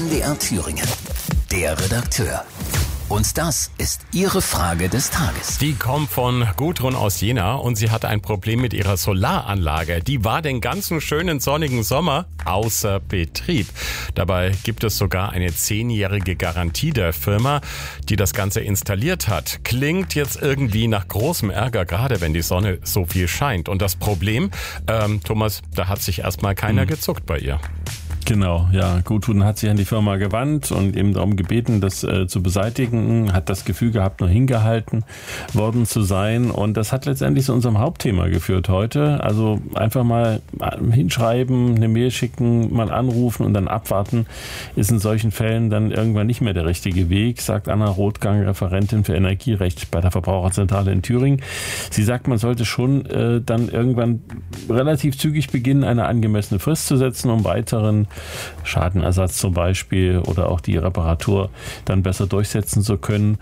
MDR Thüringen. Der Redakteur. Und das ist Ihre Frage des Tages. Die kommt von Gudrun aus Jena und sie hatte ein Problem mit ihrer Solaranlage. Die war den ganzen schönen sonnigen Sommer außer Betrieb. Dabei gibt es sogar eine 10-jährige Garantie der Firma, die das Ganze installiert hat. Klingt jetzt irgendwie nach großem Ärger, gerade wenn die Sonne so viel scheint. Und das Problem, Thomas, da hat sich erstmal keiner gezuckt bei ihr. Genau, ja. Gudrun hat sich an die Firma gewandt und eben darum gebeten, das zu beseitigen, hat das Gefühl gehabt, nur hingehalten worden zu sein. Und das hat letztendlich zu unserem Hauptthema geführt heute. Also einfach mal hinschreiben, eine Mail schicken, mal anrufen und dann abwarten, ist in solchen Fällen dann irgendwann nicht mehr der richtige Weg, sagt Anna Rothgang, Referentin für Energierecht bei der Verbraucherzentrale in Thüringen. Sie sagt, man sollte schon dann irgendwann relativ zügig beginnen, eine angemessene Frist zu setzen, um weiteren Schadenersatz zum Beispiel oder auch die Reparatur dann besser durchsetzen zu können.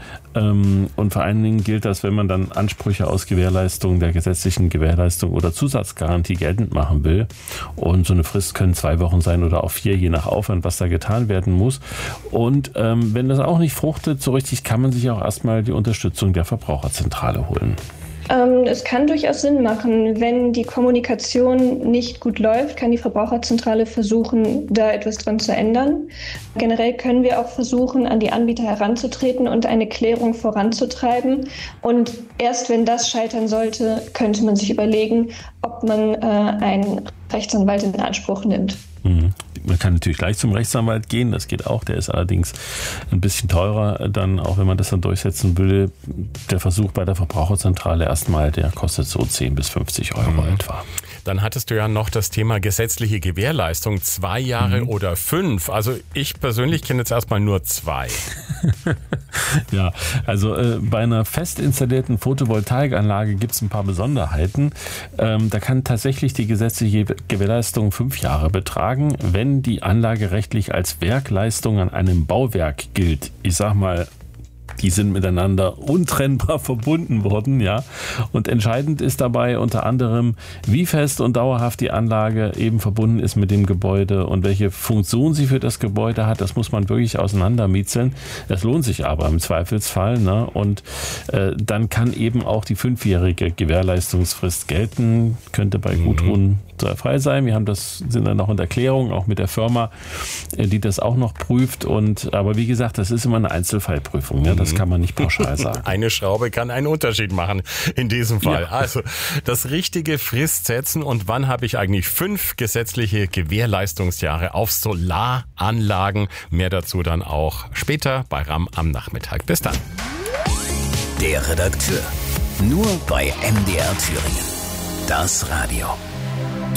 Und vor allen Dingen gilt das, wenn man dann Ansprüche aus Gewährleistung, der gesetzlichen Gewährleistung oder Zusatzgarantie geltend machen will. Und so eine Frist können 2 Wochen sein oder auch 4, je nach Aufwand, was da getan werden muss. Und wenn das auch nicht fruchtet, so richtig, kann man sich auch erstmal die Unterstützung der Verbraucherzentrale holen. Es kann durchaus Sinn machen. Wenn die Kommunikation nicht gut läuft, kann die Verbraucherzentrale versuchen, da etwas dran zu ändern. Generell können wir auch versuchen, an die Anbieter heranzutreten und eine Klärung voranzutreiben. Und erst wenn das scheitern sollte, könnte man sich überlegen, ob man einen Rechtsanwalt in Anspruch nimmt. Man kann natürlich gleich zum Rechtsanwalt gehen, das geht auch, der ist allerdings ein bisschen teurer, dann auch wenn man das dann durchsetzen will. Der Versuch bei der Verbraucherzentrale erstmal, der kostet so 10 bis 50 Euro etwa. Dann hattest du ja noch das Thema gesetzliche Gewährleistung, 2 Jahre oder 5. Also ich persönlich kenne jetzt erstmal nur 2. Ja, also bei einer fest installierten Photovoltaikanlage gibt es ein paar Besonderheiten. Da kann tatsächlich die gesetzliche Gewährleistung 5 Jahre betragen, wenn die Anlage rechtlich als Werkleistung an einem Bauwerk gilt. Ich sag mal, die sind miteinander untrennbar verbunden worden, ja. Und entscheidend ist dabei unter anderem, wie fest und dauerhaft die Anlage eben verbunden ist mit dem Gebäude und welche Funktion sie für das Gebäude hat. Das muss man wirklich auseinandermitzeln. Das lohnt sich aber im Zweifelsfall, ne? Und dann kann eben auch die 5-jährige Gewährleistungsfrist gelten. Könnte bei Gudrun frei sein. sind dann noch in der Klärung, auch mit der Firma, die das auch noch prüft. Aber wie gesagt, das ist immer eine Einzelfallprüfung. Ne? Das kann man nicht pauschal sagen. Eine Schraube kann einen Unterschied machen in diesem Fall. Ja. Also das richtige Frist setzen und wann habe ich eigentlich 5 gesetzliche Gewährleistungsjahre auf Solaranlagen. Mehr dazu dann auch später bei RAM am Nachmittag. Bis dann. Der Redakteur. Nur bei MDR Thüringen. Das Radio.